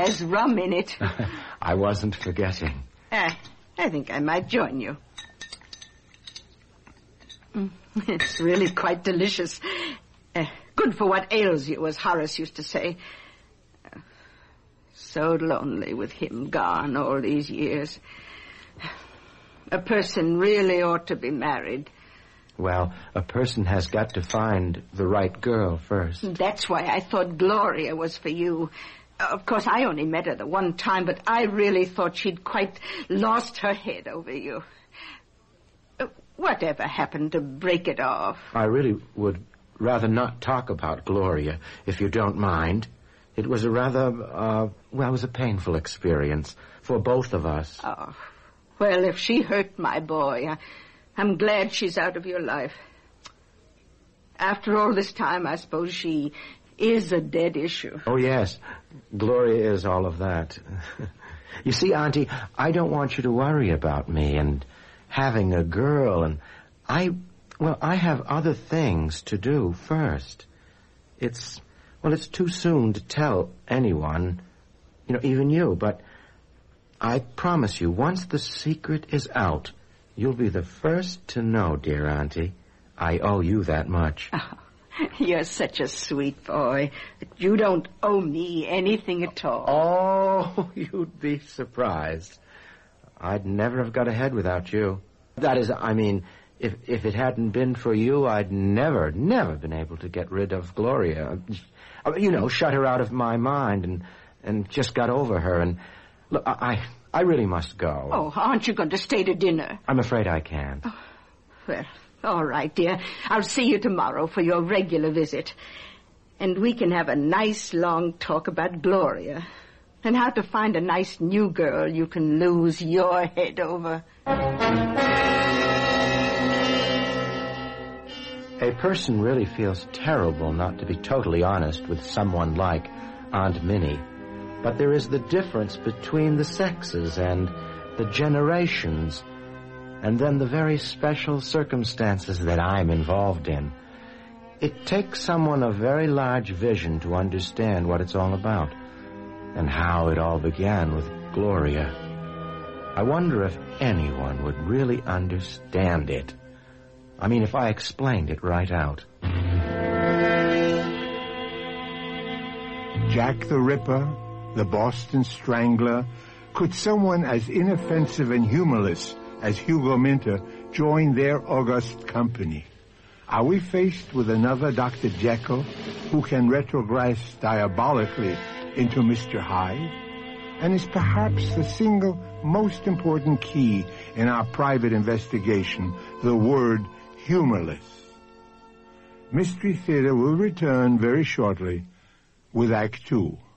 has rum in it. I wasn't forgetting. I think I might join you. It's really quite delicious. Good for what ails you, as Horace used to say. So lonely with him gone all these years. A person really ought to be married. Well, a person has got to find the right girl first. That's why I thought Gloria was for you. Of course, I only met her the one time, but I really thought she'd quite lost her head over you. Whatever happened to break it off? I really would rather not talk about Gloria, if you don't mind. It was a rather, it was a painful experience for both of us. Oh, well, if she hurt my boy, I'm glad she's out of your life. After all this time, I suppose she is a dead issue. Oh, yes. Gloria is all of that. You see, Auntie, I don't want you to worry about me and having a girl, and I have other things to do first. It's too soon to tell anyone, even you, but I promise you, once the secret is out, you'll be the first to know, dear Auntie. I owe you that much. Oh, you're such a sweet boy. You don't owe me anything at all. Oh, you'd be surprised. I'd never have got ahead without you. That is, if it hadn't been for you, I'd never been able to get rid of Gloria. Shut her out of my mind and just got over her. And look, I really must go. Oh, aren't you going to stay to dinner? I'm afraid I can't. Oh, well, all right, dear. I'll see you tomorrow for your regular visit. And we can have a nice long talk about Gloria and how to find a nice new girl you can lose your head over. A person really feels terrible not to be totally honest with someone like Aunt Minnie. But there is the difference between the sexes and the generations, and then the very special circumstances that I'm involved in. It takes someone of very large vision to understand what it's all about, and how it all began with Gloria. I wonder if anyone would really understand it. If I explained it right out. Jack the Ripper, the Boston Strangler, could someone as inoffensive and humorless as Hugo Minter join their august company? Are we faced with another Dr. Jekyll who can retrogress diabolically into Mr. Hyde? And is perhaps the single most important key in our private investigation the word humorless? Mystery Theater will return very shortly with Act 2.